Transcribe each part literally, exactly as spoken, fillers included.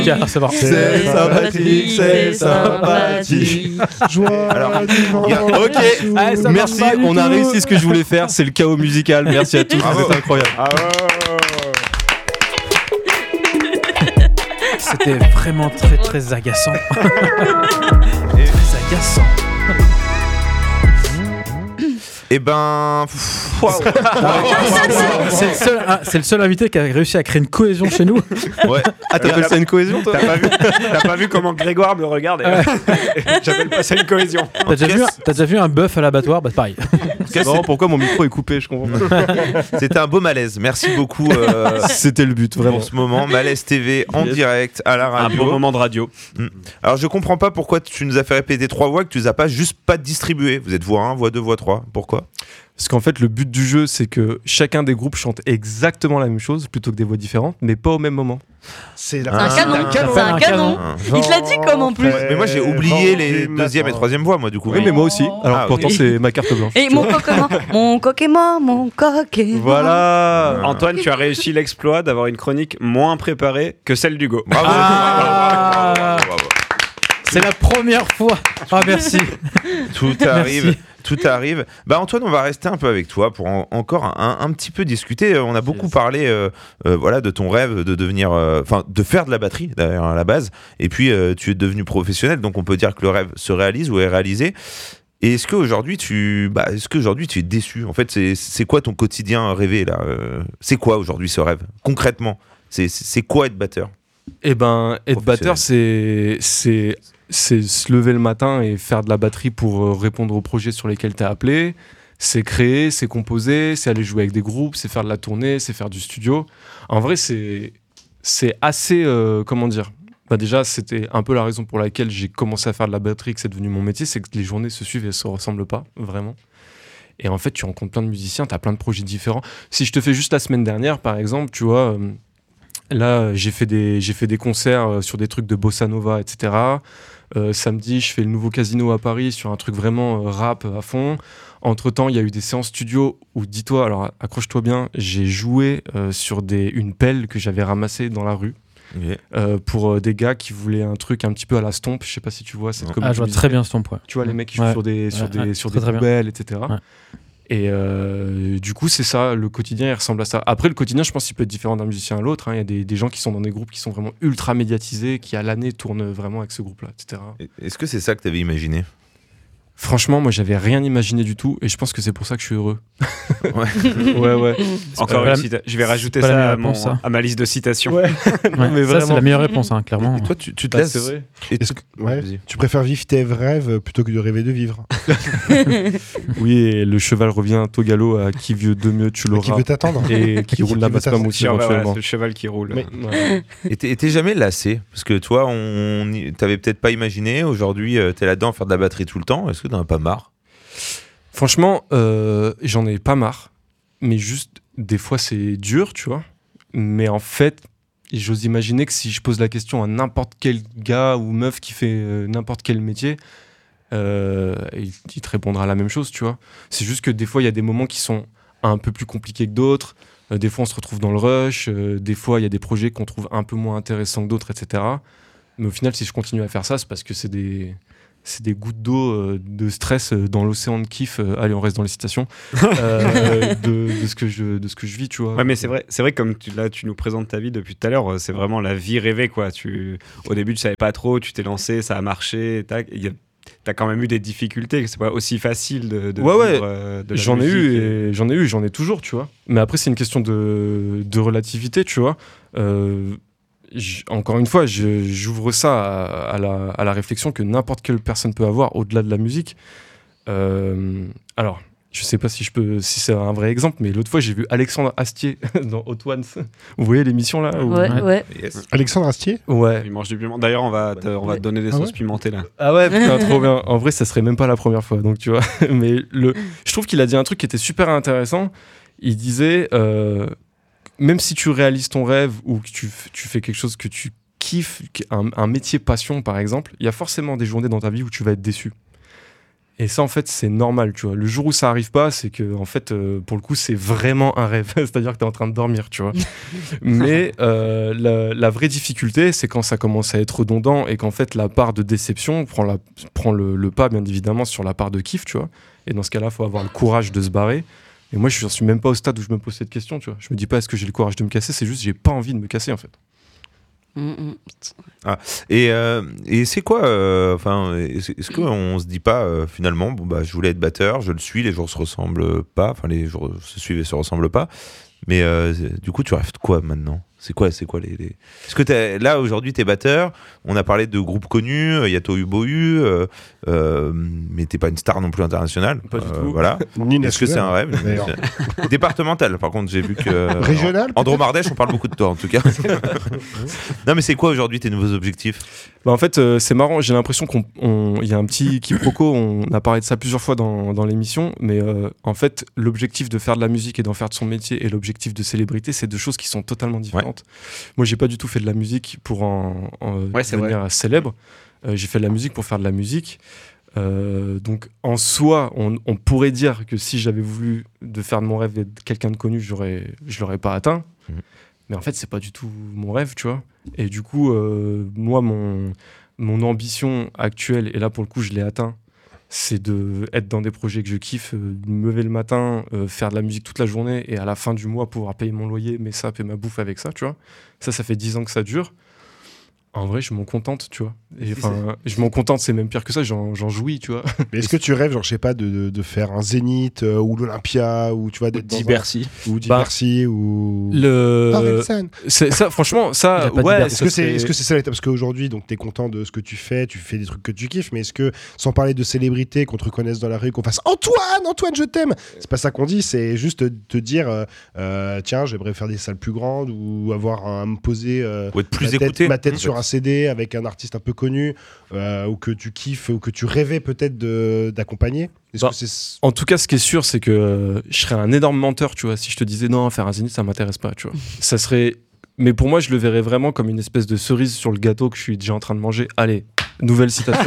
Car c'est parti. C'est sympathique, c'est sympathique. Joie. Alors, dimanche. y a- ok, Allez, ça merci, marche pas du on a tout. réussi ce que je voulais faire, c'est le chaos musical. Merci à tous, Bravo. c'était incroyable. C'était vraiment très très agaçant. Très agaçant. Et ben, pff, waouh. C'est le seul, ah, c'est le seul invité qui a réussi à créer une cohésion chez nous. Ouais. Ah, t'appelles ça une cohésion, toi? T'as pas vu, t'as pas vu comment Grégoire me regarde et... J'appelle pas ça une cohésion. T'as déjà, vu un- t'as déjà vu un bœuf à l'abattoir? Bah c'est pareil. C'est marrant, pourquoi mon micro est coupé, je comprends pas. C'était un beau malaise. Merci beaucoup. euh, C'était le but, vraiment. Pour ce moment, Malaise T V en Yes. direct à la Un radio. beau moment de radio. Alors je comprends pas pourquoi tu nous as fait répéter trois voix que tu nous as pas juste pas distribuées. Vous êtes voix un, voix deux, voix trois. Pourquoi? Parce qu'en fait, le but du jeu, c'est que chacun des groupes chante exactement la même chose, plutôt que des voix différentes, mais pas au même moment. C'est C'est la un Ah, canon, un c'est canon. un canon. Ah. Il te l'a dit comme en plus. Mais moi j'ai oublié les deuxième et troisième voix, moi du coup. Oui, mais moi aussi. Alors Ah, pourtant, oui. c'est ma carte blanche. Et tu mon vois. coq est mort, mon coq est mort, mon coq est mort. Voilà. Ah. Antoine, tu as réussi l'exploit d'avoir une chronique moins préparée que celle d'Hugo. Bravo. Ah. Bravo, bravo, bravo. C'est la première fois. Ah merci. Tout arrive. Tout arrive. Bah Antoine, on va rester un peu avec toi pour en- encore un, un petit peu discuter. On a beaucoup Yes. parlé, euh, euh, voilà, de ton rêve de devenir, enfin, de faire de la batterie d'ailleurs à la base. Et puis euh, tu es devenu professionnel, donc on peut dire que le rêve se réalise ou est réalisé. Et est-ce qu'aujourd'hui tu, bah, est-ce qu'aujourd'hui tu es déçu? En fait, c'est, c'est quoi ton quotidien rêvé là? Euh, C'est quoi aujourd'hui ce rêve concrètement? C'est, c'est c'est quoi être batteur? Et ben, être batteur, c'est, c'est, c'est se lever le matin et faire de la batterie pour euh, répondre aux projets sur lesquels t'es appelé. C'est créer, c'est composer, c'est aller jouer avec des groupes, c'est faire de la tournée, c'est faire du studio. En vrai, c'est, c'est assez, euh, comment dire, bah déjà, c'était un peu la raison pour laquelle j'ai commencé à faire de la batterie, que c'est devenu mon métier, c'est que les journées se suivent et se ressemblent pas, vraiment. Et en fait, tu rencontres plein de musiciens, t'as plein de projets différents. Si je te fais juste la semaine dernière, par exemple, tu vois, euh, là, j'ai fait des, j'ai fait des concerts euh, sur des trucs de bossa nova, et cetera. Euh, samedi, je fais le nouveau Casino à Paris sur un truc vraiment euh, rap à fond. Entre-temps, il y a eu des séances studio où, dis-toi, alors accroche-toi bien, j'ai joué euh, sur des, une pelle que j'avais ramassée dans la rue. Okay. Euh, pour euh, des gars qui voulaient un truc un petit peu à la Stomp, je sais pas si tu vois cette Ah, comédie Ah je vois musicale. très bien ce ton point. Tu vois les mecs qui Ouais. jouent sur des sur Ouais, des ouais, sur très, des très bien. poubelles, et cetera. Ouais. Et euh, du coup, c'est ça, le quotidien, il ressemble à ça. Après, le quotidien, je pense qu'il peut être différent d'un musicien à l'autre. hein. Il y a des, des gens qui sont dans des groupes qui sont vraiment ultra médiatisés, qui à l'année tournent vraiment avec ce groupe-là, et cetera. Est-ce que c'est ça que tu avais imaginé? Franchement, moi, j'avais rien imaginé du tout, et je pense que c'est pour ça que je suis heureux. Ouais. ouais, ouais. Encore pas une la- cita- Je vais rajouter pas la ça meilleure à, mon- réponse, ça. à ma liste de citations. Ouais, mais ça c'est vraiment. la meilleure réponse, hein, clairement. Et toi, tu, tu te Bah, laisses. c'est vrai. Et Est-ce tu- que- ouais, Vas-y. tu préfères vivre tes rêves plutôt que de rêver de vivre? Oui, et le cheval revient au galop à qui veut de mieux, tu Qui l'auras. veut t'attendre? Et qui roule la veut basse t'attendre. pomme aussi Sur, bah, voilà, éventuellement. c'est le cheval qui roule. Mais- Ouais. Et t'es, et t'es jamais lassé? Parce que toi, on, y- t'avais peut-être pas imaginé. Aujourd'hui, euh, t'es là-dedans à faire de la batterie tout le temps. Est-ce que t'en as pas marre? Franchement, euh, j'en ai pas marre, mais juste des fois c'est dur, tu vois. Mais en fait, j'ose imaginer que si je pose la question à n'importe quel gars ou meuf qui fait euh, n'importe quel métier, euh, il, il te répondra la même chose, tu vois. C'est juste que des fois il y a des moments qui sont un peu plus compliqués que d'autres. Euh, des fois on se retrouve dans le rush. euh, des fois il y a des projets qu'on trouve un peu moins intéressants que d'autres, et cetera. Mais au final, si je continue à faire ça, c'est parce que c'est des c'est des gouttes d'eau euh, de stress euh, dans l'océan de kiff. euh, allez, on reste dans les citations euh, de, de ce que je de ce que je vis, tu vois. Ouais, mais c'est vrai, c'est vrai que comme tu, là, tu nous présentes ta vie depuis tout à l'heure, euh, c'est vraiment la vie rêvée, quoi. Tu, au début, tu savais pas trop, tu t'es lancé, ça a marché, tac. Il y a- T'as quand même eu des difficultés, c'est pas aussi facile de, de Ouais, ouais. vivre, euh, de la J'en ai musique eu, et- et j'en ai eu, j'en ai toujours, tu vois. Mais après, c'est une question de, de relativité, tu vois. Euh, j- encore une fois, je- j'ouvre ça à, à la, à la réflexion que n'importe quelle personne peut avoir au-delà de la musique. Euh, alors, je sais pas si je peux, si c'est un vrai exemple, mais l'autre fois, j'ai vu Alexandre Astier dans Hot Ones. Vous voyez l'émission là où- Ouais, ouais. Yes. Alexandre Astier? Ouais. Il mange du piment. D'ailleurs, on va te, on va te donner des Ah sauces ouais pimentées là. Ah ouais, putain, trop bien. En vrai, ça serait même pas la première fois, donc tu vois. Mais le, je trouve qu'il a dit un truc qui était super intéressant. Il disait, euh, même si tu réalises ton rêve ou que tu, f- tu fais quelque chose que tu kiffes, un, un métier passion par exemple, il y a forcément des journées dans ta vie où tu vas être déçu. Et ça, en fait, c'est normal, tu vois. Le jour où ça arrive pas, c'est que, en fait, euh, pour le coup, c'est vraiment un rêve. C'est-à-dire que t'es en train de dormir, tu vois. Mais euh, la, la vraie difficulté, c'est quand ça commence à être redondant et qu'en fait, la part de déception prend, la, prend le, le pas, bien évidemment, sur la part de kiff, tu vois. Et dans ce cas-là, il faut avoir le courage de se barrer. Et moi, je ne suis même pas au stade où je me pose cette question, tu vois. Je me dis pas, est-ce que j'ai le courage de me casser ? C'est juste, j'ai pas envie de me casser, en fait. Mm-mm. Ah, et, euh, et c'est quoi enfin euh, est-ce, est-ce qu'on se dit pas euh, finalement bon bah je voulais être batteur, je le suis, les jours se ressemblent pas, enfin les jours se suivent et se ressemblent pas, mais euh, du coup tu rêves de quoi maintenant ? C'est quoi, c'est quoi les, les... Est-ce que t'es, là aujourd'hui t'es batteur, on a parlé de groupes connus, il y a Tohu Bohu, euh, euh, mais t'es pas une star non plus internationale. Pas du euh, tout. Voilà. Ni Est-ce que c'est un rêve ? d'ailleurs. Départemental, par contre j'ai vu que... Régional, Andromardèche, on parle beaucoup de toi en tout cas. Non mais c'est quoi aujourd'hui tes nouveaux objectifs ? Bah en fait, euh, c'est marrant, j'ai l'impression qu'il y a un petit quiproquo, on a parlé de ça plusieurs fois dans, dans l'émission, mais euh, en fait, l'objectif de faire de la musique et d'en faire de son métier et l'objectif de célébrité, c'est deux choses qui sont totalement différentes. Ouais. Moi, j'ai pas du tout fait de la musique pour en, en ouais, devenir vrai. célèbre, euh, j'ai fait de la musique pour faire de la musique. Euh, donc en soi, on, on pourrait dire que si j'avais voulu de faire de mon rêve d'être quelqu'un de connu, j'aurais, je l'aurais pas atteint. Mmh. Mais en fait, c'est pas du tout mon rêve, tu vois. Et du coup, euh, moi, mon, mon ambition actuelle, et là pour le coup, je l'ai atteint, c'est d'être dans des projets que je kiffe, euh, me lever le matin, euh, faire de la musique toute la journée, et à la fin du mois, pouvoir payer mon loyer, mes sapes et ma bouffe avec ça, tu vois. Ça, ça fait dix ans que ça dure. En vrai, je m'en contente, tu vois. Et, enfin, je m'en contente, c'est même pire que ça, j'en, j'en jouis, tu vois. Mais est-ce que tu rêves, genre, je sais pas, de, de, de faire un Zénith euh, ou l'Olympia ou tu vois, d'être dans Bercy. un... ou Bercy bah, ou le Orelsan. C'est ça, franchement, ça, ouais. Est-ce que c'est, serait... est-ce que c'est ça l'étape ? Parce qu'aujourd'hui, donc, t'es content de ce que tu fais, tu fais des trucs que tu kiffes, mais est-ce que, sans parler de célébrité, qu'on te reconnaisse dans la rue, qu'on fasse Antoine, Antoine, je t'aime. C'est pas ça qu'on dit, c'est juste te dire, euh, euh, tiens, j'aimerais faire des salles plus grandes ou avoir un, me poser euh, ou être plus ma tête, écouté, ma tête en sur fait. un C D avec un artiste un peu connu euh, ou que tu kiffes ou que tu rêvais peut-être de, d'accompagner. Est-ce bah, que c'est... En tout cas, ce qui est sûr, c'est que euh, je serais un énorme menteur, tu vois, si je te disais non, faire un Zénith, ça m'intéresse pas, tu vois. Ça serait... Mais pour moi, je le verrais vraiment comme une espèce de cerise sur le gâteau que je suis déjà en train de manger. Allez, nouvelle citation.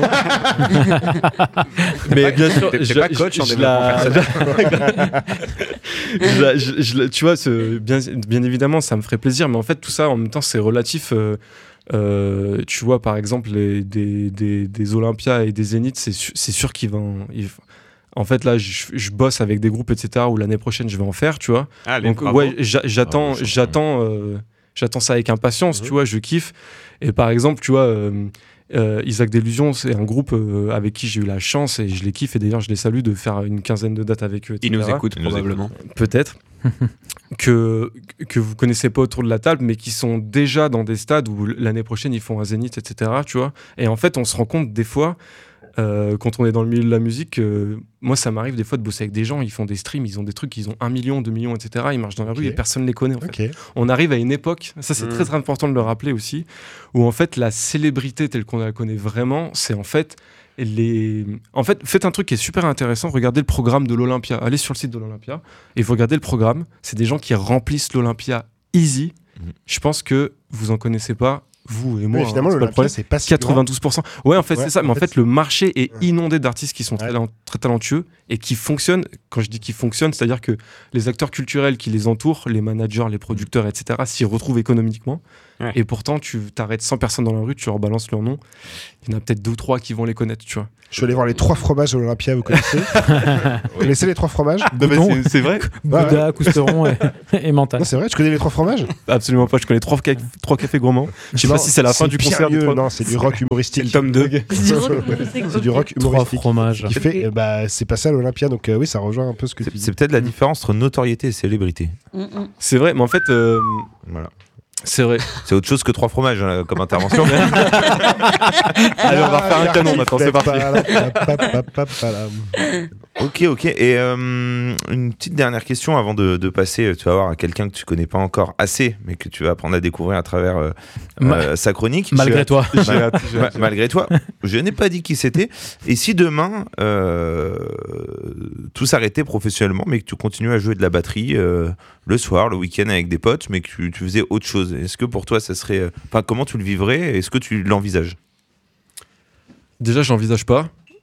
Mais bien sûr, t'es, t'es je, pas coach je, en je développement la... je la, je, je, tu vois, ce, bien, bien évidemment, ça me ferait plaisir, mais en fait, tout ça, en même temps, c'est relatif. Euh, euh, tu vois, par exemple, les, des, des, des Olympias et des Zéniths, c'est, su, c'est sûr qu'ils vont... Ils, en fait, là, je, je bosse avec des groupes, et cetera, où l'année prochaine, je vais en faire, tu vois. Ah, donc, bravo. ouais, j'a, j'attends, bravo, j'attends, euh, j'attends ça avec impatience, mmh. tu vois, je kiffe. Et par exemple, tu vois, euh, euh, Isaac Delusion, c'est un groupe euh, avec qui j'ai eu la chance, et je les kiffe, et d'ailleurs, je les salue de faire une quinzaine de dates avec eux, et cetera. Ils nous écoutent, probablement. Peut-être. que, que vous connaissez pas autour de la table, mais qui sont déjà dans des stades où l'année prochaine, ils font un Zénith, et cetera, tu vois. Et en fait, on se rend compte des fois... Euh, quand on est dans le milieu de la musique, euh, moi ça m'arrive des fois de bosser avec des gens, ils font des streams, ils ont des trucs, ils ont un million, deux millions, et cetera. Ils marchent dans la okay. rue et personne ne les connaît en fait. Okay. On arrive à une époque, ça c'est mmh. très, très important de le rappeler aussi, où en fait la célébrité telle qu'on la connaît vraiment, c'est en fait les... En fait, faites un truc qui est super intéressant, regardez le programme de l'Olympia, allez sur le site de l'Olympia et vous regardez le programme, c'est des gens qui remplissent l'Olympia easy. Mmh. Je pense que vous en connaissez pas. Vous et moi, mais finalement, hein, le problème, c'est pas si quatre-vingt-douze pour cent. Ouais, en fait, ouais, c'est ça. Mais en fait, fait le marché est ouais. inondé d'artistes qui sont ouais. très, très talentueux et qui fonctionnent. Quand je dis qu'ils fonctionnent, c'est-à-dire que les acteurs culturels qui les entourent, les managers, les producteurs, et cetera, s'y retrouvent économiquement. Ouais. Et pourtant, tu t'arrêtes cent personnes dans la rue, tu leur balances leur nom. Il y en a peut-être deux ou trois qui vont les connaître, tu vois. Je suis allé voir les trois fromages de l'Olympia, vous connaissez Vous connaissez les trois fromages non, mais c'est, c'est vrai. Bouddha, Cousteron et, et Mental. Non, c'est vrai, tu connais les trois fromages Absolument pas, je connais trois, ca- trois cafés gourmands. Je sais non, pas si c'est la fin du concert. Mieux. Trois... Non, c'est du rock humoristique. C'est le tome deux. C'est du rock humoristique. C'est du rock humoristique. Trois fromages. Qui fait, bah, c'est pas ça l'Olympia, donc euh, oui, ça rejoint un peu ce que c'est, tu dis. C'est peut-être la différence entre notoriété et célébrité. Mm-mm. C'est vrai, mais en fait... Euh... Voilà. C'est vrai. C'est autre chose que trois fromages hein, comme intervention. Allez, on va refaire un canon maintenant, c'est parti. Ok, ok. Et euh, une petite dernière question avant de, de passer, tu vas voir, à quelqu'un que tu connais pas encore assez, mais que tu vas apprendre à découvrir à travers euh, Ma- euh, sa chronique. Malgré Je- toi. Mal- ma- malgré toi. Je n'ai pas dit qui c'était. Et si demain, euh, tout s'arrêtait professionnellement, mais que tu continuais à jouer de la batterie euh, le soir, le week-end avec des potes, mais que tu, tu faisais autre chose, est-ce que pour toi, ça serait... Enfin, comment tu le vivrais ? Est-ce que tu l'envisages ? Déjà, je l'envisage pas.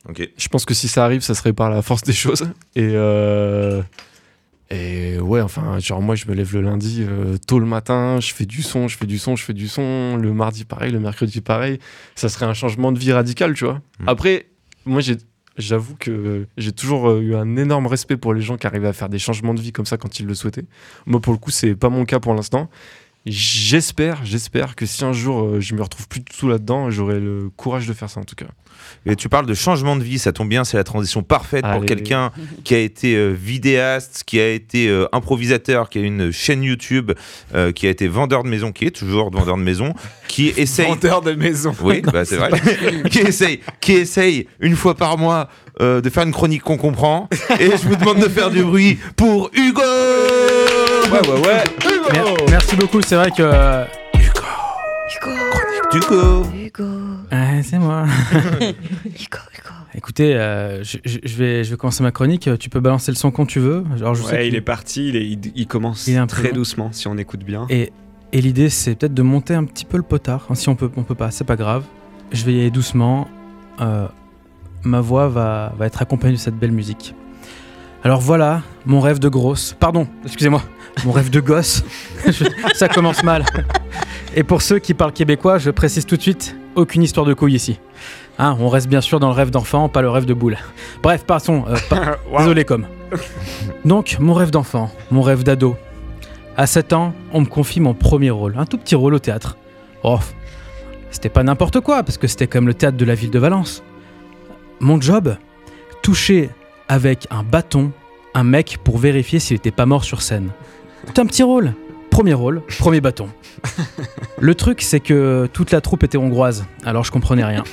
Ok. Je pense que si ça arrive, ça serait par la force des choses. Et, euh, et ouais, enfin, genre moi, je me lève le lundi euh, tôt le matin, je fais du son, je fais du son, je fais du son. Le mardi, pareil, le mercredi, pareil. Ça serait un changement de vie radical, tu vois. Mmh. Après, moi, j'ai, j'avoue que j'ai toujours eu un énorme respect pour les gens qui arrivaient à faire des changements de vie comme ça quand ils le souhaitaient. Moi, pour le coup, c'est pas mon cas pour l'instant. J'espère, j'espère que si un jour euh, je me retrouve plus du tout là-dedans, j'aurai le courage de faire ça en tout cas. Et tu parles de changement de vie, ça tombe bien, c'est la transition parfaite pour Allez. quelqu'un qui a été euh, vidéaste, qui a été euh, improvisateur, qui a une chaîne YouTube, euh, qui a été vendeur de maison, qui est toujours vendeur de maison, qui essaye... Vendeur de maison. Oui, bah c'est vrai. qui essaye, qui essaye une fois par mois euh, de faire une chronique qu'on comprend. Et je vous demande de faire du bruit pour Hugo. Ouais, ouais, ouais. Mer- merci beaucoup, c'est vrai que. euh, Hugo, Hugo. Hugo, ouais, c'est moi. Hugo, Hugo. Écoutez, euh, je, je- je vais, je vais commencer ma chronique. Tu peux balancer le son quand tu veux. Alors, je sais Ouais, il qu'il- est parti, il, est- il, il commence Il est un peu très long. doucement, si on écoute bien. Et, et l'idée, c'est peut-être de monter un petit peu le potard. Hein, si on peut, on peut pas, c'est pas grave. Je vais y aller doucement. Euh, ma voix va, va être accompagnée de cette belle musique. Alors voilà, mon rêve de grosse. Pardon, excusez-moi. Mon rêve de gosse. Je- ça commence mal. Et pour ceux qui parlent québécois, je précise tout de suite, aucune histoire de couilles ici. Hein, on reste bien sûr dans le rêve d'enfant, pas le rêve de boule. Bref, passons. euh, pa- Wow. Désolé, comme. Donc, mon rêve d'enfant, mon rêve d'ado. À sept ans, on me confie mon premier rôle, un tout petit rôle au théâtre. Oh, c'était pas n'importe quoi, parce que c'était comme le théâtre de la ville de Valence. Mon job, toucher avec un bâton un mec pour vérifier s'il était pas mort sur scène. C'était un petit rôle. Premier rôle, premier bâton. Le truc, c'est que toute la troupe était hongroise, alors je comprenais rien.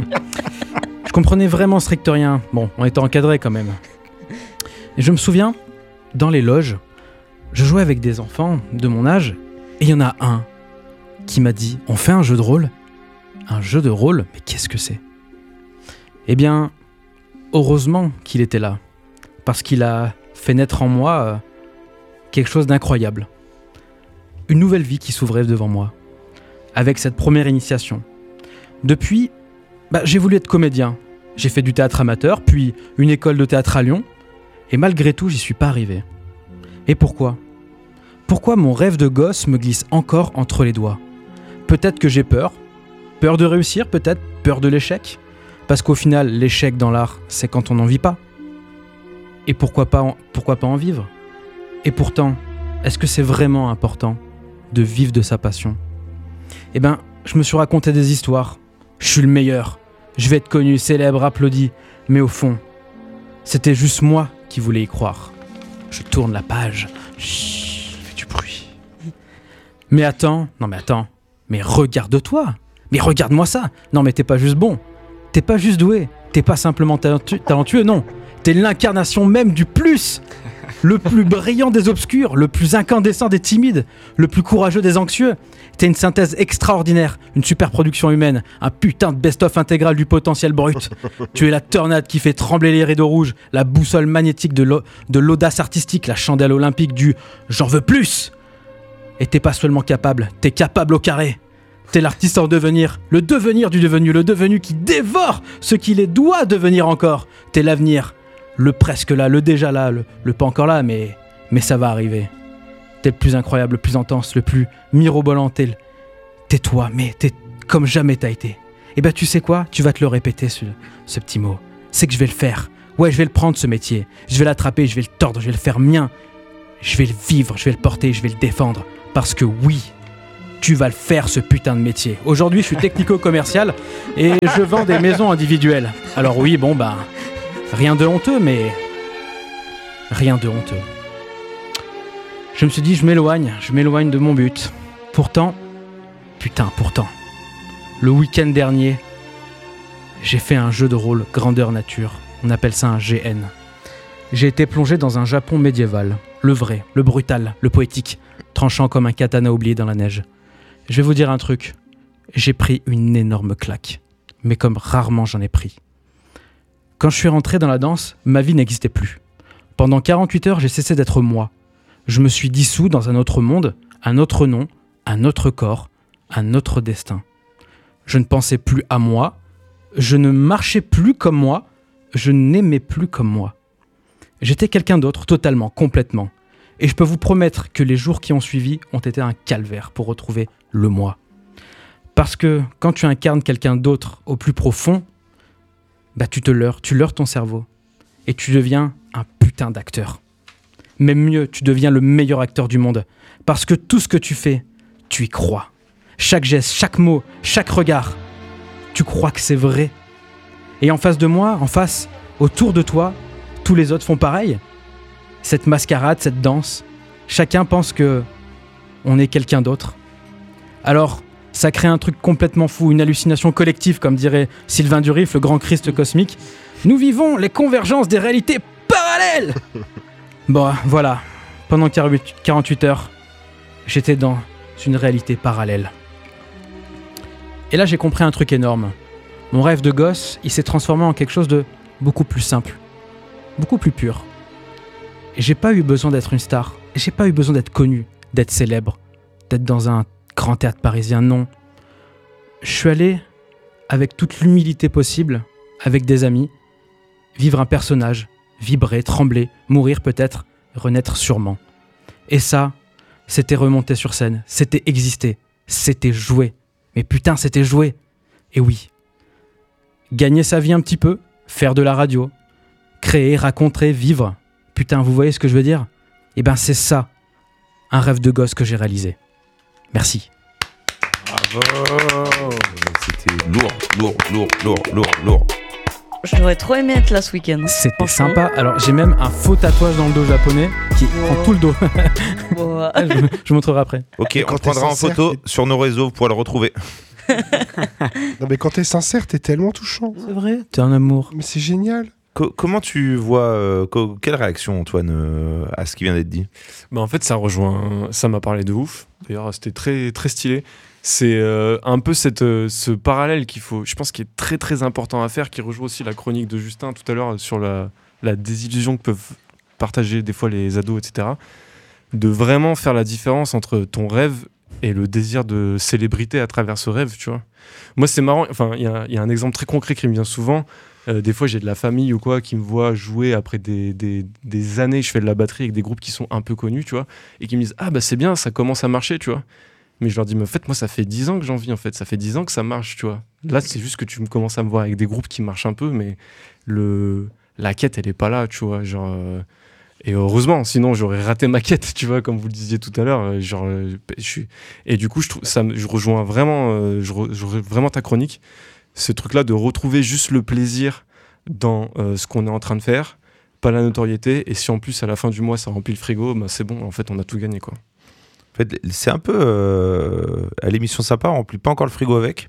Je comprenais vraiment strict rien. Bon, on était encadrés quand même. Et je me souviens, dans les loges, je jouais avec des enfants de mon âge, et il y en a un qui m'a dit « On fait un jeu de rôle ?» Un jeu de rôle, mais qu'est-ce que c'est ? Eh bien, heureusement qu'il était là, parce qu'il a fait naître en moi euh, quelque chose d'incroyable. Une nouvelle vie qui s'ouvrait devant moi, avec cette première initiation. Depuis, bah, j'ai voulu être comédien. J'ai fait du théâtre amateur, puis une école de théâtre à Lyon, et malgré tout, j'y suis pas arrivé. Et pourquoi ? Pourquoi mon rêve de gosse me glisse encore entre les doigts ? Peut-être que j'ai peur. Peur de réussir, peut-être. Peur de l'échec. Parce qu'au final, l'échec dans l'art, c'est quand on n'en vit pas. Et pourquoi pas en, pourquoi pas en vivre ? Et pourtant, est-ce que c'est vraiment important de vivre de sa passion ? Eh ben, je me suis raconté des histoires. Je suis le meilleur. Je vais être connu, célèbre, applaudi. Mais au fond, c'était juste moi qui voulais y croire. Je tourne la page. Chut, fais du bruit. Mais attends, non mais attends. Mais regarde-toi. Mais regarde-moi ça. Non mais t'es pas juste bon. T'es pas juste doué. T'es pas simplement talentu- talentueux, non. T'es l'incarnation même du plus. Le plus brillant des obscurs, le plus incandescent des timides, le plus courageux des anxieux. T'es une synthèse extraordinaire, une super production humaine, un putain de best-of intégral du potentiel brut. Tu es la tornade qui fait trembler les rideaux rouges, la boussole magnétique de, l'au- de l'audace artistique, la chandelle olympique du « j'en veux plus ». Et t'es pas seulement capable, t'es capable au carré. T'es l'artiste en devenir, le devenir du devenu, le devenu qui dévore ce qu'il est doit devenir encore. T'es l'avenir, le presque là, le déjà là, le, le pas encore là, mais, mais ça va arriver. T'es le plus incroyable, le plus intense, le plus mirobolant, t'es, le- t'es toi, mais t'es comme jamais t'as été. Et ben tu sais quoi ? Tu vas te le répéter ce, ce petit mot. C'est que je vais le faire. Ouais, je vais le prendre ce métier. Je vais l'attraper, je vais le tordre, je vais le faire mien. Je vais le vivre, je vais le porter, je vais le défendre. Parce que oui, tu vas le faire ce putain de métier. Aujourd'hui, je suis technico-commercial et je vends des maisons individuelles. Alors oui, bon bah, rien de honteux, mais rien de honteux. Je me suis dit, je m'éloigne, je m'éloigne de mon but. Pourtant, putain, pourtant, le week-end dernier, j'ai fait un jeu de rôle grandeur nature. On appelle ça un G N. J'ai été plongé dans un Japon médiéval, le vrai, le brutal, le poétique, tranchant comme un katana oublié dans la neige. Je vais vous dire un truc, j'ai pris une énorme claque, mais comme rarement j'en ai pris. Quand je suis rentré dans la danse, ma vie n'existait plus. Pendant quarante-huit heures, j'ai cessé d'être moi. Je me suis dissous dans un autre monde, un autre nom, un autre corps, un autre destin. Je ne pensais plus à moi, je ne marchais plus comme moi, je n'aimais plus comme moi. J'étais quelqu'un d'autre, totalement, complètement. Et je peux vous promettre que les jours qui ont suivi ont été un calvaire pour retrouver le moi. Parce que quand tu incarnes quelqu'un d'autre au plus profond, bah tu te leurres, tu leurres ton cerveau. Et tu deviens un putain d'acteur. Même mieux, tu deviens le meilleur acteur du monde. Parce que tout ce que tu fais, tu y crois. Chaque geste, chaque mot, chaque regard, tu crois que c'est vrai. Et en face de moi, en face, autour de toi, tous les autres font pareil. Cette mascarade, cette danse, chacun pense que on est quelqu'un d'autre. Alors, ça crée un truc complètement fou, une hallucination collective, comme dirait Sylvain Durif, le grand Christ cosmique. Nous vivons les convergences des réalités parallèles. Bon, voilà. Pendant quarante-huit heures, j'étais dans une réalité parallèle. Et là, j'ai compris un truc énorme. Mon rêve de gosse, il s'est transformé en quelque chose de beaucoup plus simple, beaucoup plus pur. Et j'ai pas eu besoin d'être une star. J'ai pas eu besoin d'être connu, d'être célèbre, d'être dans un grand théâtre parisien, non. Je suis allé, avec toute l'humilité possible, avec des amis, vivre un personnage, vibrer, trembler, mourir peut-être, renaître sûrement. Et ça, c'était remonter sur scène, c'était exister, c'était jouer. Mais putain, c'était jouer. Et oui, gagner sa vie un petit peu, faire de la radio, créer, raconter, vivre. Putain, vous voyez ce que je veux dire ? Eh ben c'est ça, un rêve de gosse que j'ai réalisé. Merci. Bravo. C'était lourd, lourd, lourd, lourd, lourd, lourd. J'aurais trop aimé être là ce week-end. C'était sympa. Alors j'ai même un faux tatouage dans le dos japonais qui Wow. prend tout le dos. Wow. je, je vous montrerai après. Ok, quand on t'es prendra en sincère, photo t'es- sur nos réseaux, vous pourrez le retrouver. Non, mais quand t'es sincère, t'es tellement touchant. C'est vrai. T'es un amour. Mais c'est génial. Co- comment tu vois, euh, co- quelle réaction Antoine euh, à ce qui vient d'être dit? Bah en fait, ça rejoint, ça m'a parlé de ouf. D'ailleurs, c'était très très stylé. C'est euh, un peu cette, euh, ce parallèle qu'il faut, je pense, qui est très très important à faire, qui rejoint aussi la chronique de Justin tout à l'heure sur la, la désillusion que peuvent partager des fois les ados, et cetera. De vraiment faire la différence entre ton rêve et le désir de célébrité à travers ce rêve, tu vois. Moi, c'est marrant. Enfin, il y, a- y a un exemple très concret qui me vient souvent. Euh, des fois, j'ai de la famille ou quoi qui me voit jouer après des, des, des années. Je fais de la batterie avec des groupes qui sont un peu connus, tu vois, et qui me disent ah bah c'est bien, ça commence à marcher, tu vois. Mais je leur dis mais en fait moi ça fait dix ans que j'en vis en fait, ça fait dix ans que ça marche, tu vois. Là c'est juste que tu me commences à me voir avec des groupes qui marchent un peu, mais le la quête elle est pas là, tu vois, genre. Euh, Et heureusement, sinon j'aurais raté ma quête, tu vois, comme vous le disiez tout à l'heure. euh, Genre, euh, je suis. Et du coup, je trouve ça, me- je rejoins vraiment, euh, je re- je re- vraiment ta chronique. Ce truc-là de retrouver juste le plaisir dans euh, ce qu'on est en train de faire, pas la notoriété. Et si en plus à la fin du mois ça remplit le frigo, bah c'est bon. En fait, on a tout gagné, quoi. En fait, c'est un peu euh, à l'émission sympa, on remplit pas encore le frigo avec.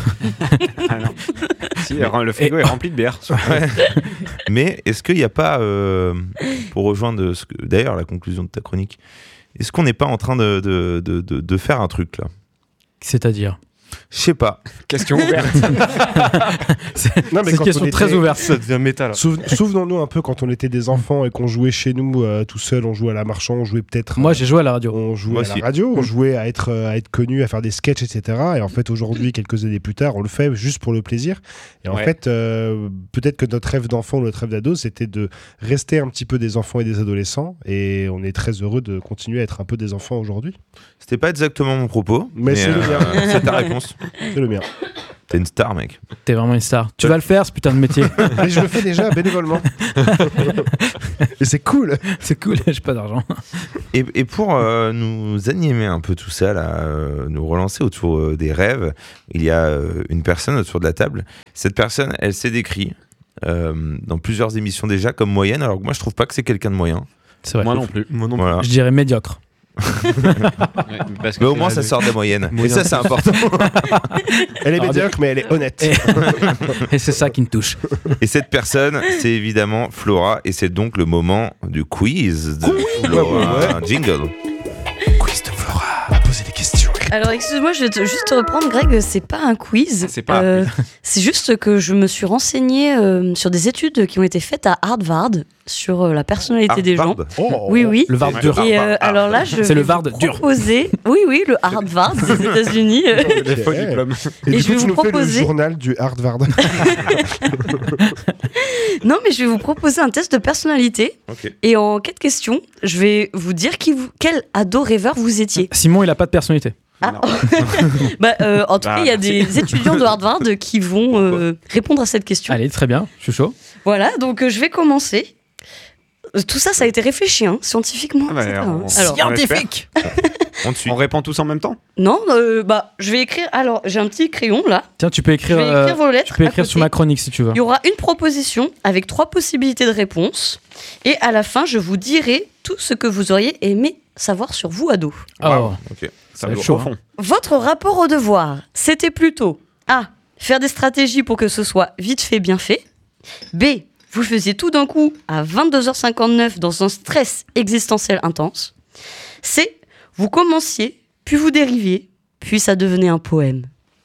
Ah non. Si, le frigo est rempli de bière. Mais est-ce qu'il n'y a pas, euh, pour rejoindre ce que, d'ailleurs la conclusion de ta chronique, est-ce qu'on n'est pas en train de, de, de, de, de faire un truc là? C'est-à-dire. Je sais pas. Question ouverte. C'est Non, c'est une quand question on très était- ouverte. Ça devient méta là. Souven- Souvenons-nous un peu quand on était des enfants et qu'on jouait chez nous euh, tout seul, on jouait à la Marchand, on jouait peut-être. Moi euh, j'ai joué à la radio. on jouait Moi à aussi. la radio, on jouait à être, euh, à être connu, à faire des sketchs, et cetera. Et en fait, aujourd'hui, quelques années plus tard, on le fait juste pour le plaisir. Et en Ouais. fait, euh, peut-être que notre rêve d'enfant ou notre rêve d'ado, c'était de rester un petit peu des enfants et des adolescents. Et on est très heureux de continuer à être un peu des enfants aujourd'hui. C'était pas exactement mon propos, Mais c'est le mien. c'est ta réponse. C'est le mien. T'es une star, mec. T'es vraiment une star. Tu vas le faire ce putain de métier. Mais je le fais déjà bénévolement. Et c'est cool. C'est cool, j'ai pas d'argent. Et, et pour euh, nous animer un peu tout ça, là, euh, nous relancer autour euh, des rêves, il y a euh, une personne autour de la table. Cette personne, elle s'est décrite euh, dans plusieurs émissions déjà comme moyenne, alors que moi je trouve pas que c'est quelqu'un de moyen. C'est vrai. Moi non plus. Moi non Voilà. Je dirais médiocre. Ouais, parce que Mais au c'est- moins ça sort des moyennes. Et Moyen. ça c'est important. Elle est Ah, médiocre, mais elle est honnête. Et, et c'est ça qui me touche. Et cette personne, c'est évidemment Flora, et c'est donc le moment du quiz de Flora. ouais, ouais. Un jingle. Quiz de Flora. À poser des questions et Alors, excuse-moi, je vais te- juste te reprendre, Greg. C'est pas un quiz. C'est pas un Euh, C'est juste que je me suis renseignée euh, sur des études qui ont été faites à Harvard sur euh, la personnalité des gens. Harvard. Oh, Oui, oui. Le Vard Ouais. dur. Et euh, Harvard. alors là, je C'est vais le vous Vard dur. proposer. Oui, oui, le Harvard des États-Unis. euh. Les faux diplômes. Et, Et du je vais coup, tu vous nous fais le proposer- journal du Harvard. Non, mais je vais vous proposer un test de personnalité. Ok. Et en quatre questions, je vais vous dire qui vous, quel ado rêveur vous étiez. Simon, il a pas de personnalité. Ah. Non. Bah, euh, en tout Bah, cas, il y a merci. des étudiants de Harvard qui vont euh, répondre à cette question. Allez, très bien, je suis chaud. Voilà, donc euh, je vais commencer. Euh, Tout ça, ça a été réfléchi, hein, scientifiquement. Ah bah, et cetera, on- hein. on- Alors, Scientifique. On te suit. On répond tous en même temps. non, euh, bah, je vais écrire. Alors, j'ai un petit crayon là. Tiens, tu peux Je écrire, vais euh, écrire vos lettres. tu peux à écrire côté. sur ma chronique si tu veux. Il y aura une proposition avec trois possibilités de réponse. Et à la fin, je vous dirai tout ce que vous auriez aimé savoir sur vous, ado. Oh. Ok. Ça va va être chaud, profond. Votre rapport au devoir, c'était plutôt A. Faire des stratégies pour que ce soit vite fait, bien fait. B. Vous faisiez tout d'un coup à vingt-deux heures cinquante-neuf dans un stress existentiel intense. C. Vous commenciez, puis vous dériviez, puis ça devenait un poème.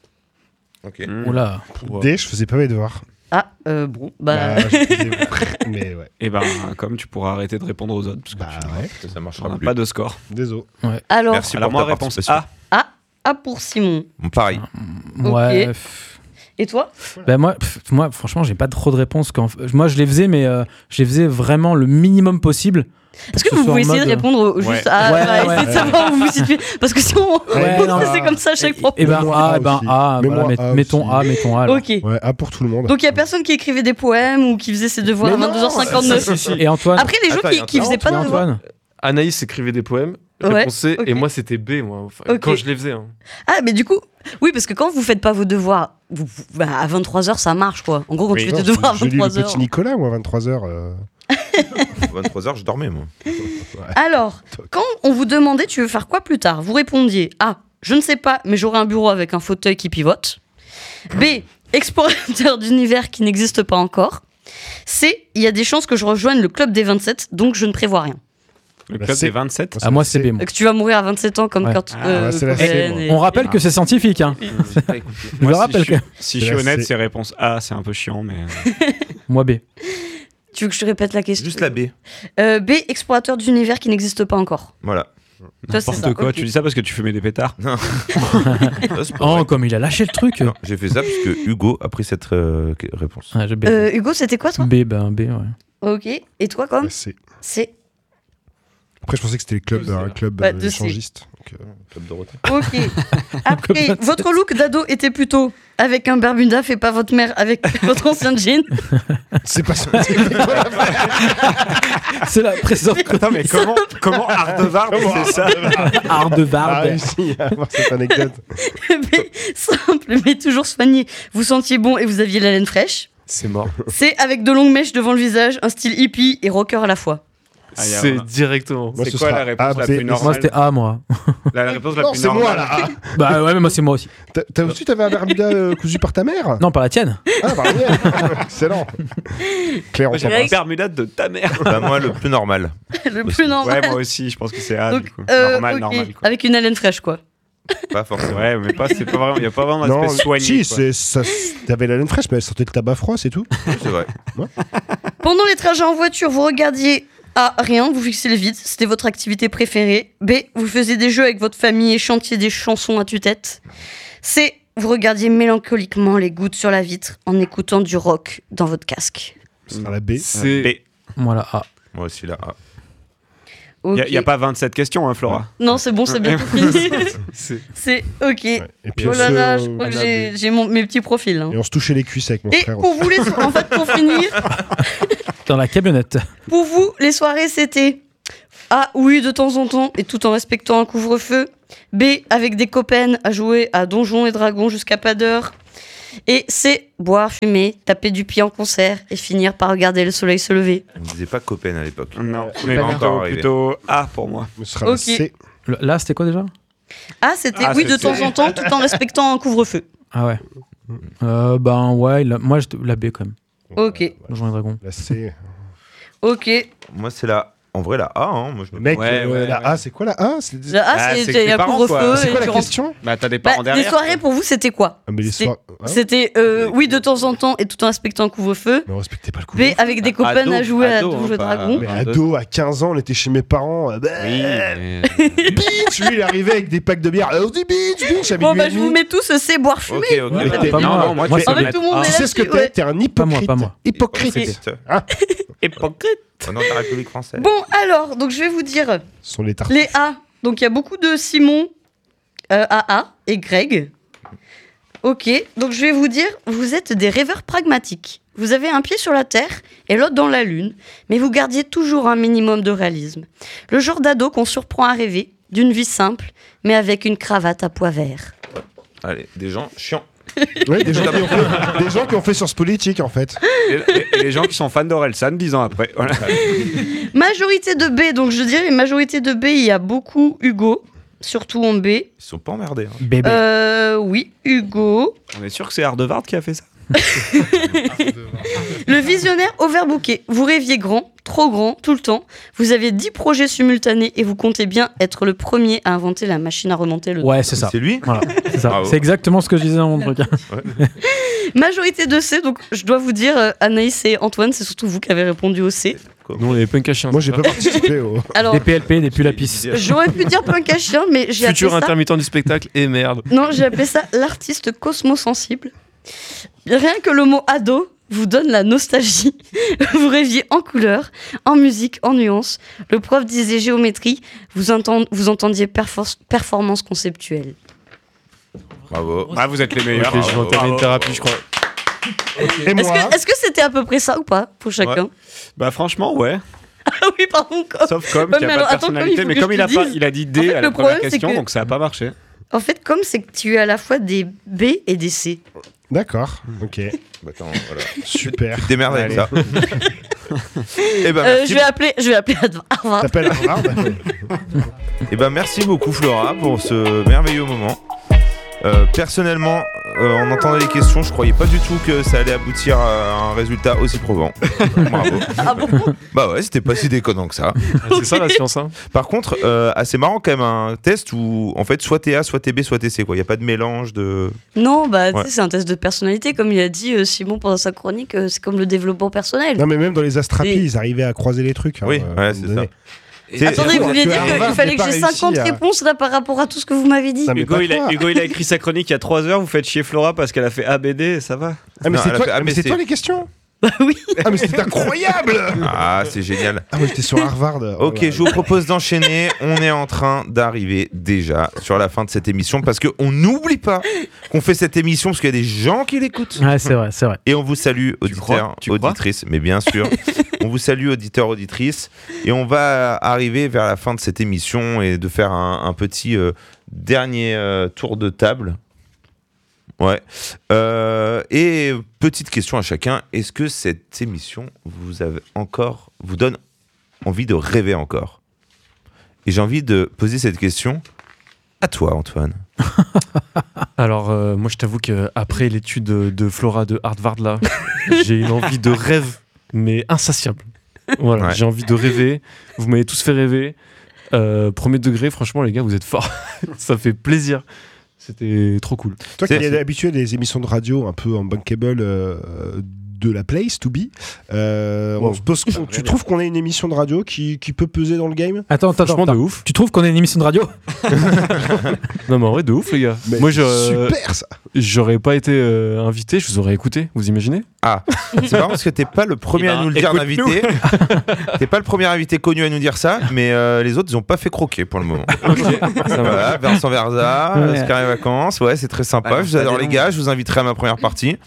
Ok. Mmh. Oula. D, je faisais pas mes devoirs. Ah, euh, bon, bah... Bah, je faisais- mais ouais. Et ben, comme tu pourras arrêter de répondre aux autres, parce que Bah ouais. Ça, ça on marchera n'a plus. pas de score. Désolé. Alors, Merci Alors pour moi, ta réponse participation. A. A. A pour Simon. Bon, pareil. Ouais. Ok. pff. Et toi? Ben moi, pff, moi, franchement, j'ai pas trop de réponses. Quand... Moi, je les faisais, mais euh, je les faisais vraiment le minimum possible. Est-ce que que ce vous soit pouvez en essayer de mode- répondre au- juste Ouais. à... Ouais, à ouais, essayer de ouais. savoir où vous vous situez? Parce que si on... Ouais, on non. c'est comme ça à chaque propos. Et ben Moi, A, A eh ben aussi. A, Mais voilà, moi, met- A mettons aussi. A, mettons A. alors. Ok. Ouais, A pour tout le monde. Donc il y a personne qui écrivait des poèmes ou qui faisait ses devoirs Mais à vingt-deux heures cinquanteneuf. Si, si, si. Et Antoine, Après les gens Attends, qui, il y a qui faisaient pas et de devoirs. Antoine. Anaïs écrivait des poèmes, Ouais, réponse C, ok. et moi c'était B, moi, enfin, Ok. quand je les faisais. Hein. Ah mais du coup, oui parce que quand vous faites pas vos devoirs, vous, vous- bah, à vingt-trois heures ça marche quoi. En gros quand Oui. tu fais Non, tes devoirs à je lis le vingt-trois heures. petit Nicolas, moi, à vingt-trois heures. euh. vingt-trois heures, je dormais, moi. Alors, quand on vous demandait tu veux faire quoi plus tard, vous répondiez A. Je ne sais pas, mais j'aurai un bureau avec un fauteuil qui pivote. B. Explorateur d'univers qui n'existe pas encore. C. Il y a des chances que je rejoigne le club des vingt-sept, donc je ne prévois rien. Le Bah, club c'est- des vingt-sept. Ah, moi, c'est B. moi. Que tu vas mourir à vingt-sept ans comme Ouais. Kurt Ah, euh, ouais, c'est la C, Cobain moi. et- On rappelle que c'est scientifique. Hein. Je Moi, le si rappelle je, que. suis- si je suis Là, honnête, c'est- c'est réponse A, c'est un peu chiant, mais. Moi B. Tu veux que je te répète la question? Juste la B. Euh, B. Explorateur d'univers qui n'existe pas encore. Voilà. Toi, c'est ça, N'importe quoi. ok. Tu dis ça parce que tu fumais des pétards. Ça, c'est pas Oh, vrai. comme il a lâché le truc. Non, j'ai fait ça parce que Hugo a pris cette euh, réponse. Ouais, j'ai B. Euh, Hugo, c'était quoi toi? B, ben B, ouais. Ok. Et toi, comme? Bah, c'est- C'est. Après, je pensais que c'était le club, Deux C, un club Ouais, euh, deux C. échangiste. Donc, euh, Club Dorothée. Ok. Après, votre look d'ado était plutôt avec un Bermuda fait pas votre mère avec votre ancien jean. C'est pas ça. C'est la présente Attends, mais comment, comment Ardevard c'est ça art de Ah, Varde. réussi à avoir cette anecdote. B. Simple mais toujours soigné. Vous sentiez bon et vous aviez la laine fraîche. C'est mort. C. Avec de longues mèches devant le visage, un style hippie et rocker à la fois. Ah, y a- C'est directement. Moi, C'est ce quoi sera la réponse A, la B, plus et normale Moi, c'était A, moi. La, la réponse la Non, plus c'est moi normale. là. Bah ouais, mais moi, c'est moi aussi. T'as t'as aussi, t'avais un Bermuda euh, cousu par ta mère? Non, pas la tienne. Ah, bah rien. Excellent. Claire, on Moi, j'ai s'embrasse. un Bermuda de ta mère. Bah, moi, le plus normal. Le plus normal. Ouais, moi aussi, je pense que c'est A. Donc, du coup. euh, normal, ok. normal. Quoi. Avec une haleine fraîche, quoi. Pas C'est forcément. vrai, mais pas, c'est pas vraiment, il n'y a pas vraiment Non, d'aspect soigné. si, quoi. c'est- ça, t'avais la laine fraîche, mais elle sortait le tabac froid, c'est tout. C'est vrai. Pendant les trajets en voiture, vous regardiez A. Rien, vous fixez le vide, c'était votre activité préférée. B. Vous faisiez des jeux avec votre famille et chantiez des chansons à tue-tête. C. Vous regardiez mélancoliquement les gouttes sur la vitre en écoutant du rock dans votre casque. Ce sera la B. C'est B. Voilà, A. Moi aussi, là. A. Il Ok. n'y a, pas vingt-sept questions, hein, Flora. Non, c'est bon, c'est bientôt fini. c'est- C'est ok. Ouais. Et puis Oh on là se- là, je crois que on a j'ai des- j'ai mon- mes petits profils. hein. Et on se touchait les cuisses avec mon Et frère. pour vous, les so- en fait, pour finir, Dans la camionnette. pour vous, les soirées, c'était A. Oui, de temps en temps, et tout en respectant un couvre-feu. B. Avec des copains à jouer à Donjons et Dragons jusqu'à pas d'heure. Et C. Boire, fumer, taper du pied en concert et finir par regarder le soleil se lever. On ne disait pas Copen à l'époque. Non, c'est mais pas plutôt, encore arrivé. plutôt A pour moi. Ce sera la Ok. C. Le- Là, c'était quoi déjà? Ah, c'était Ah, oui, c'est- de temps c'est- en temps, tout en respectant un couvre-feu. Ah ouais. Euh, ben ouais, la- moi, je- la B quand même. Ok. Donjons et Dragons. La C. Ok. Moi, c'est la en vrai, la A, hein, moi je me Mec, Ouais, euh, ouais, la ouais. A, c'est quoi la A c'est... Ah, Ah, c'est c'est il y tes a parents, couvre-feu. quoi. c'est et quoi la tu rentres- question Bah, t'as des Bah, parents derrière. les soirées pour vous, c'était quoi? ah, mais les C'est- soirs... ouais. C'était euh, oui de temps en temps et tout en respectant le couvre-feu. Mais on respectait pas le coup. B avec des copains Ado, à jouer à ado, Donjons hein, et pas- Dragons. Mais ado, à quinze ans, on était chez mes parents. euh, bah, Oui, mais- Bitch, lui, il arrivait avec des packs de bière. Euh, On dit bitch, bitch, à Bon minuit bah et je vous demi. mets tous euh, c'est boire fumer. Ok, ok. Ouais, bah, t'es- pas non, moi. non, moi, Moi, tu c'est- En fait, tout le monde Tu est sais ce que là-dessus, t'es ouais. T'es un Pas moi, hypocrite. pas moi. Hypocrite. Hypocrite. Au nom de la République française. Bon alors donc je vais vous dire Ce sont les tartes. les A. Donc il y a beaucoup de Simon, euh, A A et Greg. Ok, donc je vais vous dire, vous êtes des rêveurs pragmatiques. Vous avez un pied sur la Terre et l'autre dans la Lune, mais vous gardiez toujours un minimum de réalisme. Le genre d'ado qu'on surprend à rêver, d'une vie simple, mais avec une cravate à pois vert. Allez, des gens chiants. Ouais, des, gens qui ont fait, des gens qui ont fait sciences politiques, en fait. Et, et- et les gens qui sont fans d'Orelsan dix ans après. Voilà. Majorité de B, donc je dirais majorité de B, il y a beaucoup Hugo, surtout en B. Ils sont pas emmerdés. hein. Bébé. Euh, oui, Hugo. On est sûr que c'est Hardevard qui a fait ça. Le visionnaire overbooké. Vous rêviez grand, trop grand, tout le temps. Vous avez dix projets simultanés et vous comptez bien être le premier à inventer la machine à remonter le temps. Ouais, c'est ça. C'est lui Voilà, c'est ça. Bravo. C'est exactement ce que je disais dans mon truc. Majorité de C, donc je dois vous dire, euh, Anaïs et Antoine, c'est surtout vous qui avez répondu au C. Nous, on est punk à chien. Moi, j'ai pas participé au. Alors, Des P L P, des pulls à pisse. j'aurais pu dire punk à chien, mais j'ai appelé Futur ça... intermittent du spectacle et merde. Non, j'ai appelé ça l'artiste cosmosensible. Rien que le mot ado vous donne la nostalgie. Vous rêviez en couleur, en musique, en nuances. Le prof disait géométrie, vous, entend- vous entendiez perfor- performance conceptuelle. Bravo. Ah, vous êtes les meilleurs. Ok, je vais entamer une thérapie, je crois. Et Est-ce moi que, est-ce que c'était à peu près ça ou pas pour chacun? Bah, franchement, ouais. Ah oui, pardon. quoi. Sauf comme Ouais, qui a mais pas alors, de attends, comme personnalité. il faut Mais que comme je il a, te pas, dise. il a dit En D fait, à le la première problème, c'est question, que- donc ça a pas marché. En fait, comme c'est que tu as à la fois des B et des C. D'accord, ok. Bah, attends, voilà. Super. Démerde avec ça. Eh ben, Euh, merci. je vais appeler, je vais appeler Harvard. T'appelles Harvard. Eh ben, merci beaucoup Flora pour ce merveilleux moment. Euh, personnellement, euh, en entendant les questions, je croyais pas du tout que ça allait aboutir à un résultat aussi probant. Bravo. Ah bon? Bah ouais, c'était pas si déconnant que ça. C'est ça la science, hein. Par contre, euh, assez marrant quand même un test où en fait soit t'es A, soit t'es B, soit t'es C. Quoi. Il y a pas de mélange de. Non, bah tu Ouais. sais, c'est un test de personnalité, comme il a dit euh, Simon pendant sa chronique, euh, c'est comme le développement personnel. Non, mais même dans les Astrapi, Et- ils arrivaient à croiser les trucs. hein, Oui, euh, ouais, à un c'est moment donné. C'est- Attendez, c'est- vous vouliez que dire Harvard qu'il fallait n'ait que pas j'ai réussi cinquante à- réponses là par rapport à tout ce que vous m'avez dit? Non, mais Hugo pas il, a, toi. Hugo, il a écrit sa chronique il y a trois heures. Vous faites chier Flora parce qu'elle a fait A B D, ça va. Ah, mais Non, c'est elle a toi, fait- ah, mais mais c'est c'est- toi les questions Bah oui. Ah, mais c'était incroyable. Ah, c'est génial. Ah, moi j'étais sur Harvard. Oh Ok, là je vous propose d'enchaîner. On est en train d'arriver déjà sur la fin de cette émission parce qu'on n'oublie pas qu'on fait cette émission parce qu'il y a des gens qui l'écoutent. Ouais, c'est vrai, c'est vrai. Et on vous salue, auditeurs, crois Tu crois auditrices, mais bien sûr. On vous salue, auditeurs, auditrices. Et on va arriver vers la fin de cette émission et de faire un, un petit euh, dernier euh, tour de table. Ouais. Euh, et petite question à chacun. Est-ce que cette émission vous avez encore, vous donne envie de rêver encore? Et j'ai envie de poser cette question à toi, Antoine. Alors, euh, moi, je t'avoue qu'après l'étude de, de Flora de Harvard, là, j'ai une envie de rêve, mais insatiable. Voilà, Ouais. j'ai envie de rêver. Vous m'avez tous fait rêver. Euh, premier degré, franchement, les gars, vous êtes forts. Ça fait plaisir. C'était trop cool. Toi qui C'est- es habitué des émissions de radio un peu en bankable euh, de la place to be, euh, on Wow. se pose- tu trouves qu'on a une émission de radio qui, qui peut peser dans le game? Attends, attends, Franchement, attends. de ouf. Tu trouves qu'on est une émission de radio? Non, mais en vrai, de ouf, les gars. Mais Moi, je, super ça. j'aurais pas été euh, invité, je vous aurais écouté. Vous imaginez? Ah, c'est marrant parce que t'es pas le premier Eh ben, à nous le dire écoute-nous. d'invité. T'es pas le premier invité connu à nous dire ça, mais euh, les autres ils ont pas fait croquer pour le moment. Ça va. Voilà, Vincent Verza, Ouais. Sky Vacances, ouais, c'est très sympa. Ah non, je vous pas adore des les noms. gars, je vous inviterai à ma première partie.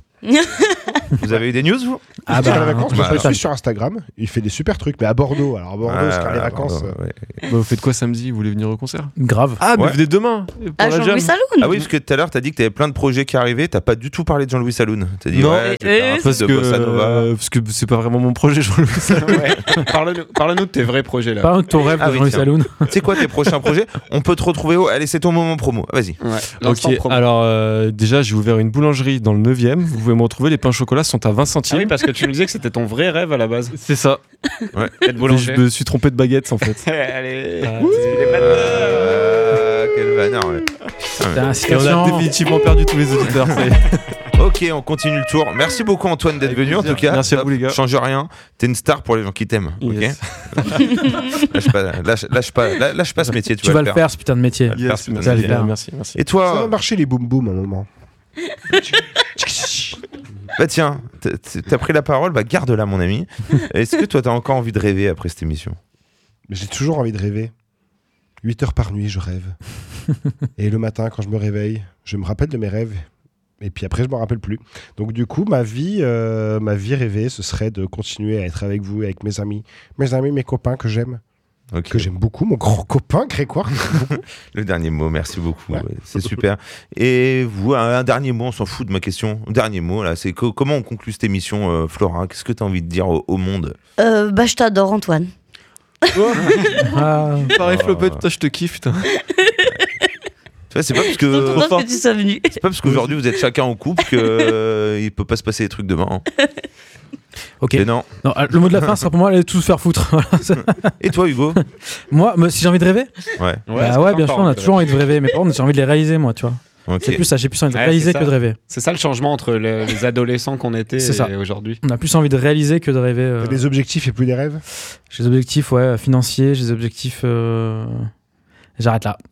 Vous avez eu des news vous? Ah Sky les vacances, moi bah, je le alors. suis sur Instagram, il fait des super trucs, mais à Bordeaux. Alors à Bordeaux, Ouais, Sky les voilà, vacances. Bordeaux, ouais. Bah, vous faites quoi samedi? Vous voulez venir au concert? Grave. Ah, mais Ouais. venez demain pour À la jam. Jean-Louis Saloon. Ah oui, parce que tout à l'heure t'as dit que t'avais plein de projets qui arrivaient, t'as pas du tout parlé de Jean-Louis Saloon. T'as dit Non. ouais, tu veux faire un Eh, truc Parce de que, bossa nova. euh, parce que c'est pas vraiment mon projet, Jean-Louis. Ouais. Parle-nous parle-nous de tes vrais projets là. Parle de ton rêve Ah de oui, Jean-Louis tiens. Saloon. Tu sais quoi tes prochains projets? On peut te retrouver où? Allez, c'est ton moment promo. Vas-y. Ouais. L'instant Ok, promo. alors euh, déjà j'ai ouvert une boulangerie dans le neuvième. Vous pouvez me retrouver les pains au chocolat là sont à vingt centimes. Ah oui, parce que tu me disais que c'était ton vrai rêve à la base. C'est ça. Ouais. Être boulanger. Je me suis trompé de baguette en fait. Allez. Ah, Les Euh, quel bannard, ouais. Putain, T'as un Et on a citation. définitivement perdu tous les auditeurs. ça y est. mais- Ok, on continue le tour. Merci beaucoup Antoine d'être Avec venu en plaisir. tout cas. Merci à Top. vous, les gars. Change rien. T'es une star pour les gens qui t'aiment. Yes. Ok. lâche pas, lâche, lâche pas, lâche, lâche pas ce métier. Tu, Tu vas le faire, ce putain de métier. faire, Yes, putain de merci, métier. merci, merci, merci. Et Ça va toi, marcher les boum boum à un moment. bah tiens, t- t- t'as pris la parole, bah garde-la mon ami. Est-ce que toi t'as encore envie de rêver après cette émission? Mais j'ai toujours envie de rêver. huit heures par nuit, je rêve. Et le matin, quand je me réveille, je me rappelle de mes rêves. Et puis après, je me rappelle plus. Donc du coup, ma vie, euh, ma vie rêvée, ce serait de continuer à être avec vous, avec mes amis. Mes amis, mes copains que j'aime. Ok. Que j'aime beaucoup. Mon grand copain, Grégoire. Le dernier mot, merci beaucoup. Ouais. Ouais, c'est super. Et vous, un, un dernier mot, on s'en fout de ma question. Dernier mot, là, c'est co- comment on conclut cette émission, euh, Flora? Qu'est-ce que tu as envie de dire au, au monde? Euh, bah, je t'adore, Antoine. Ah, Pareil, Oh. Flopette, putain, je te kiffe, putain. Tu vois, c'est pas parce Je suis que contente que tu sois venu. c'est pas parce qu'aujourd'hui vous êtes chacun en couple que euh, il peut pas se passer des trucs demain. hein. ok. Mais non. Non, le mot de la fin sera pour moi, allez tous se faire foutre. Voilà, c'est- Et toi, Hugo? moi, moi, si j'ai envie de rêver, Ouais. bah ouais, bien sûr, on a toujours envie de rêver, mais par contre, j'ai envie de les réaliser, moi, tu vois. Ok. C'est plus ça, j'ai plus envie de Ouais, réaliser c'est que ça. de rêver. C'est ça le changement entre le- les adolescents qu'on était C'est ça. et aujourd'hui. On a plus envie de réaliser que de rêver. euh. T'as des objectifs et plus des rêves. J'ai des objectifs, ouais, financiers, j'ai des objectifs. euh, J'arrête là.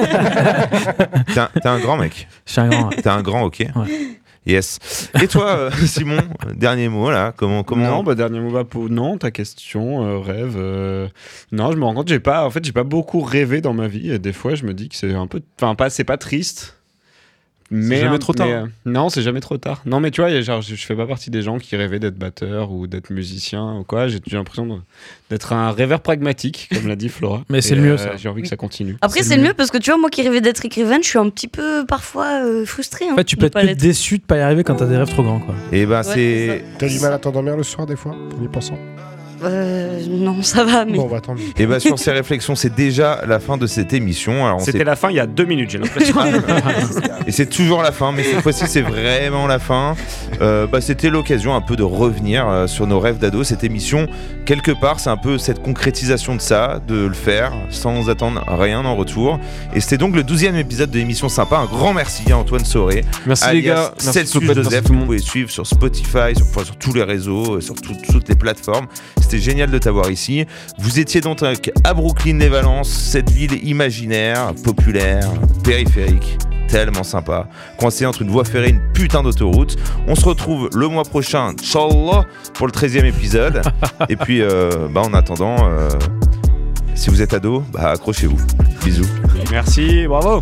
T'es un, t'es un grand mec. Je suis un grand. ouais. T'es un grand, ok. Yes. Et toi, euh, Simon, dernier mot là. Comment comment Non, bah dernier mot bah, pour non ta question euh, rêve. euh, Non, je me rends compte j'ai pas en fait j'ai pas beaucoup rêvé dans ma vie et des fois je me dis que c'est un peu enfin pas c'est pas triste. Mais jamais un- trop tard. mais, euh, non, c'est jamais trop tard. Non, mais tu vois, y a genre, je, je fais pas partie des gens qui rêvaient d'être batteur ou d'être musicien ou quoi. J'ai j'ai l'impression de- d'être un rêveur pragmatique, comme l'a dit Flora. Mais c'est Et, le mieux, euh, ça. J'ai envie que ça continue. Après, C'est c'est le le mieux. mieux parce que tu vois, moi qui rêvais d'être écrivaine, je suis un petit peu parfois euh, frustrée. En fait, tu peux être plus déçu de pas y arriver quand t'as des rêves trop grands, quoi. Et ben Ouais, c'est. T'as du mal à t'endormir le soir des fois, en y pensant. Euh, non, ça va, mais. Bon, bah tant mieux. Et ben sur ces réflexions, c'est déjà la fin de cette émission. Alors on C'était s'est- la fin il y a deux minutes, j'ai l'impression. Et c'est toujours la fin, mais cette fois-ci c'est vraiment la fin. Euh, bah, c'était l'occasion un peu de revenir euh, sur nos rêves d'ado. Cette émission, quelque part, c'est un peu cette concrétisation de ça, de le faire sans attendre rien en retour. Et c'était donc le douzième épisode de l'émission Sympa. Un grand merci à Antoine Soré, Merci les alias gars. Merci Celsius Flopette, merci Joseph. tout le Vous monde. pouvez suivre sur Spotify, sur, enfin, sur tous les réseaux, euh, sur tout- toutes les plateformes. C'était génial de t'avoir ici. Vous étiez donc à Brooklyn-les-Valences, cette ville imaginaire, populaire, périphérique, tellement sympa, coincée entre une voie ferrée et une putain d'autoroute. On se retrouve le mois prochain, Inch'Allah, pour le treizième épisode. Et puis, euh, bah, en attendant, euh, si vous êtes ado, bah, accrochez-vous. Bisous. Merci, bravo.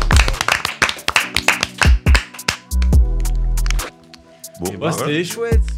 Bon, Et bah, bah, c'était chouette.